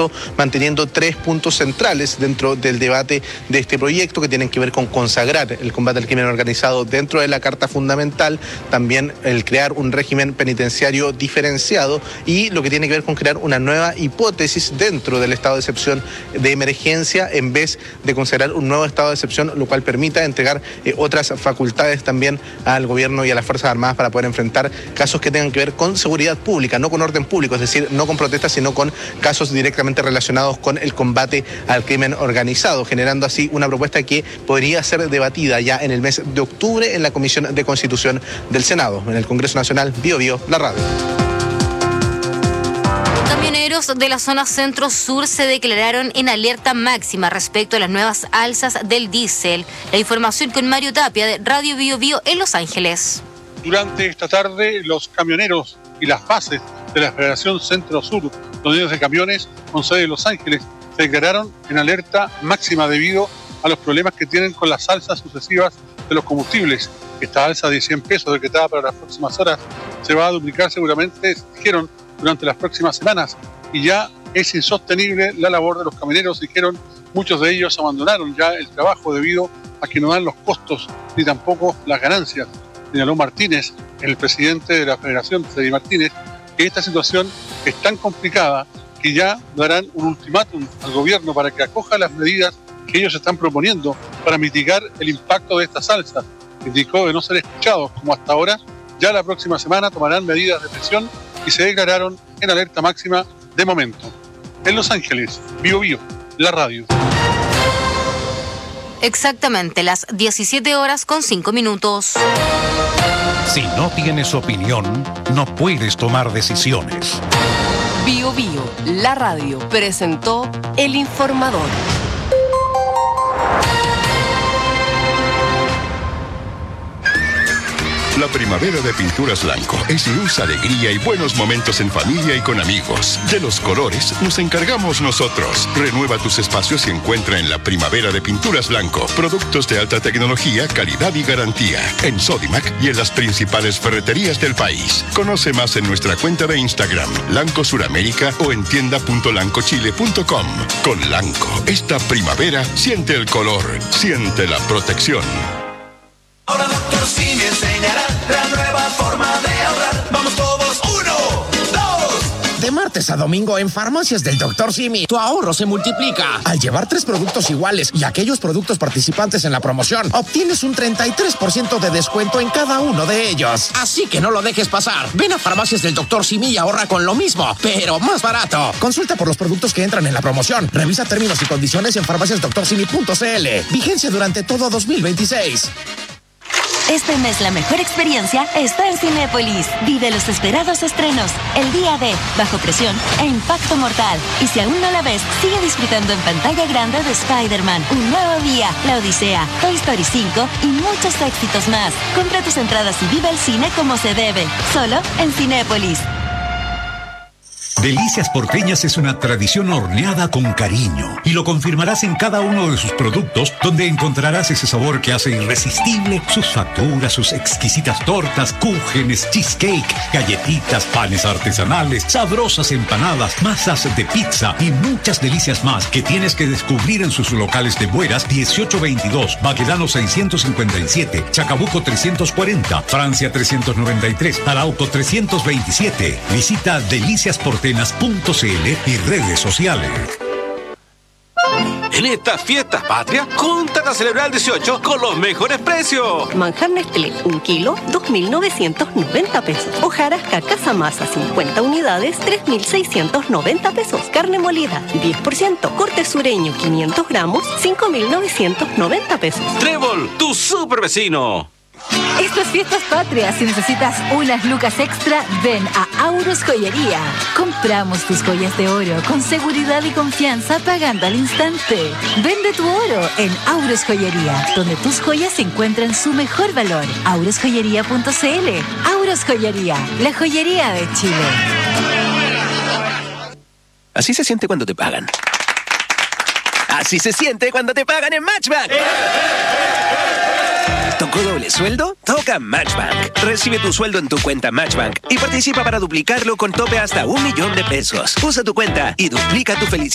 esto manteniendo 3 puntos centrales dentro del debate de este proyecto, que tienen que ver con consagrar el combate al crimen organizado dentro de la Carta Fundamental, también el crear un régimen penitenciario diferenciado y lo que tiene que ver con crear una nueva hipótesis dentro del estado de excepción de emergencia, en vez de consagrar un nuevo estado de excepción, lo cual permita entregar otras facultades también al gobierno y a las Fuerzas Armadas para poder enfrentar casos que tengan que ver con seguridad pública, no con orden público, es decir, no con protestas, sino con casos directamente relacionados con el combate al crimen organizado, generando así una propuesta que podría ser debatida ya en el mes de octubre en la Comisión de Constitución del Senado. En el Congreso Nacional, Bío Bío, la radio. Camioneros de la zona centro-sur se declararon en alerta máxima respecto a las nuevas alzas del diésel. La información con Mario Tapia de Radio Bío Bío en Los Ángeles. Durante esta tarde, los camioneros y las bases de la Federación Centro-Sur, los dueños de camiones con sede en Los Ángeles, se declararon en alerta máxima debido a los problemas que tienen con las alzas sucesivas de los combustibles. Esta alza de 100 pesos decretada para las próximas horas se va a duplicar seguramente, dijeron, durante las próximas semanas, y ya es insostenible la labor de los camioneros, dijeron. Muchos de ellos abandonaron ya el trabajo debido a que no dan los costos ni tampoco las ganancias. Señaló Martínez, el presidente de la Federación, Freddy Martínez, que esta situación es tan complicada que ya darán un ultimátum al gobierno para que acoja las medidas que ellos están proponiendo para mitigar el impacto de estas alzas. Indicó de no ser escuchados como hasta ahora, ya la próxima semana tomarán medidas de presión y se declararon en alerta máxima de momento. En Los Ángeles, Bío Bío, la radio. Exactamente las 17:05. Si no tienes opinión, no puedes tomar decisiones. Bío Bío, la radio, presentó El Informador. La primavera de Pinturas Blanco es luz, alegría y buenos momentos en familia y con amigos. De los colores nos encargamos nosotros. Renueva tus espacios y encuentra en la primavera de Pinturas Blanco productos de alta tecnología, calidad y garantía. En Sodimac y en las principales ferreterías del país. Conoce más en nuestra cuenta de Instagram, Lanco Suramérica, o en tienda.lancochile.com. Con Lanco, esta primavera siente el color, siente la protección. Ahora Dr. Simi enseñará la nueva forma de ahorrar. Vamos todos, 1, 2. De martes a domingo en Farmacias del Dr. Simi, tu ahorro se multiplica. Al llevar 3 productos iguales y aquellos productos participantes en la promoción, obtienes un 33% de descuento en cada uno de ellos. Así que no lo dejes pasar. Ven a Farmacias del Dr. Simi y ahorra con lo mismo, pero más barato. Consulta por los productos que entran en la promoción. Revisa términos y condiciones en farmaciasdoctorsimi.cl. Vigencia durante todo 2026. Este mes la mejor experiencia está en Cinépolis. Vive los esperados estrenos, El Día de, Bajo Presión e Impacto Mortal. Y si aún no la ves, sigue disfrutando en pantalla grande de Spider-Man, Un Nuevo Día, La Odisea, Toy Story 5 y muchos éxitos más. Compra tus entradas y vive el cine como se debe, solo en Cinépolis. Delicias Porteñas es una tradición horneada con cariño y lo confirmarás en cada uno de sus productos, donde encontrarás ese sabor que hace irresistible sus facturas, sus exquisitas tortas, cúgenes, cheesecake, galletitas, panes artesanales, sabrosas empanadas, masas de pizza y muchas delicias más que tienes que descubrir en sus locales de Bueras 1822, Baquedano 657, Chacabuco 340, Francia 393, Arauco 327. Visita deliciasporteñas.cl y redes sociales. En estas fiestas patrias, júntate a celebrar el 18 con los mejores precios. Manjar Nestlé, 1 kilo, 2.990 pesos. Hojarasca Casa Masa, 50 unidades, 3.690 pesos. Carne molida, 10%. Corte sureño, 500 gramos, 5.990 pesos. Trébol, tu super vecino. Estas fiestas patrias, si necesitas unas lucas extra, ven a Aurus Joyería. Compramos tus joyas de oro con seguridad y confianza pagando al instante. Vende tu oro en Aurus Joyería, donde tus joyas encuentran su mejor valor. aurosjoyería.cl. Aurus Joyería, la joyería de Chile. Así se siente cuando te pagan. Así se siente cuando te pagan en Matchbank. ¿Tocó doble sueldo? Toca Matchbank. Recibe tu sueldo en tu cuenta Matchbank y participa para duplicarlo con tope hasta $1.000.000. Usa tu cuenta y duplica tu felicidad.